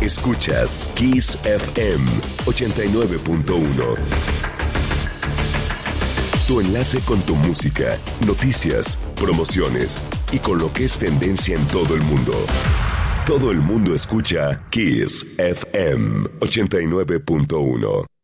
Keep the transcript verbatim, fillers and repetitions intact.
Escuchas Kiss F M ochenta y nueve punto uno. Tu enlace con tu música, noticias, promociones y con lo que es tendencia en todo el mundo. Todo el mundo escucha Kiss F M ochenta y nueve punto uno.